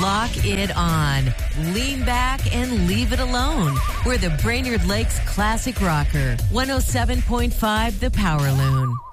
Lock it on. Lean back and leave it alone. We're the Brainerd Lakes Classic Rocker. 107.5 The Power Loon.